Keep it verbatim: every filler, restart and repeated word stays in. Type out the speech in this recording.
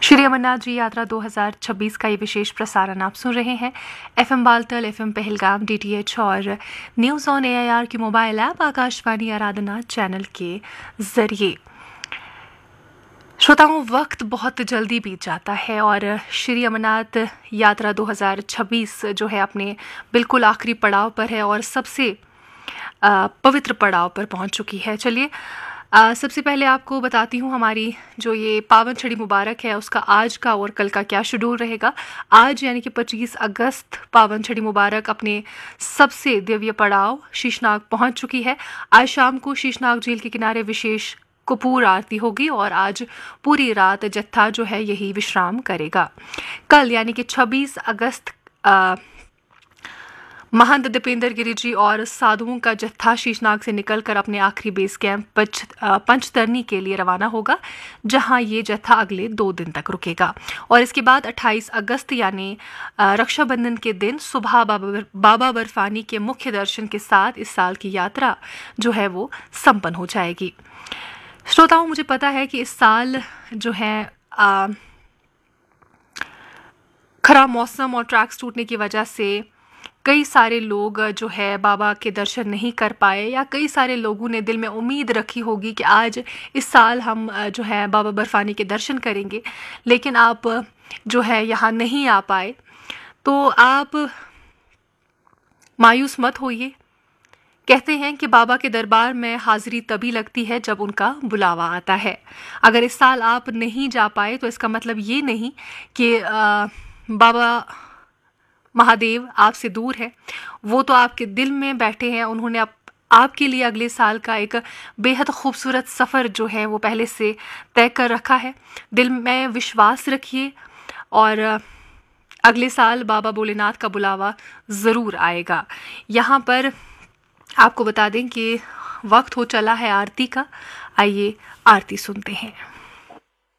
श्री अमरनाथ जी यात्रा दो हज़ार छब्बीस का ये विशेष प्रसारण आप सुन रहे हैं FM Baltal, FM Pahalgam, DTH और न्यूज़ ऑन एआईआर की मोबाइल ऐप आकाशवाणी आराधना चैनल के जरिए। श्रोताओं, वक्त बहुत जल्दी बीत जाता है और श्री अमरनाथ यात्रा दो हज़ार छब्बीस जो है अपने बिल्कुल आखिरी पड़ाव पर है और सबसे पवित्र पड़ाव पर पहुंच चुकी है। चलिए Uh, सबसे पहले आपको बताती हूँ हमारी जो ये पावन छड़ी मुबारक है उसका आज का और कल का क्या शेड्यूल रहेगा। आज यानी कि पच्चीस अगस्त पावन छड़ी मुबारक अपने सबसे दिव्य पड़ाव शीशनाग पहुँच चुकी है। आज शाम को शीशनाग झील के किनारे विशेष कपूर आरती होगी और आज पूरी रात जत्था जो है यही विश्राम करेगा। कल यानी कि छब्बीस अगस्त आ, महंत दीपेंद्र गिरी जी और साधुओं का जत्था शीशनाग से निकलकर अपने आखिरी बेस कैंप पंच पंचतरनी के लिए रवाना होगा, जहां ये जत्था अगले दो दिन तक रुकेगा। और इसके बाद अट्ठाईस अगस्त यानी रक्षाबंधन के दिन सुबह बाबा बाबा बर्फानी के मुख्य दर्शन के साथ इस साल की यात्रा जो है वो संपन्न हो जाएगी। श्रोताओं, मुझे पता है कि इस साल जो है आ, खराब मौसम और ट्रैक्स टूटने की वजह से कई सारे लोग जो है बाबा के दर्शन नहीं कर पाए, या कई सारे लोगों ने दिल में उम्मीद रखी होगी कि आज इस साल हम जो है बाबा बर्फानी के दर्शन करेंगे, लेकिन आप जो है यहाँ नहीं आ पाए। तो आप मायूस मत होइए। कहते हैं कि बाबा के दरबार में हाजिरी तभी लगती है जब उनका बुलावा आता है। अगर इस साल आप नहीं जा पाए तो इसका मतलब ये नहीं कि आ, बाबा महादेव आपसे दूर है। वो तो आपके दिल में बैठे हैं। उन्होंने आप, आपके लिए अगले साल का एक बेहद खूबसूरत सफ़र जो है वो पहले से तय कर रखा है। दिल में विश्वास रखिए और अगले साल बाबा भोलेनाथ का बुलावा ज़रूर आएगा। यहाँ पर आपको बता दें कि वक्त हो चला है आरती का। आइए आरती सुनते हैं।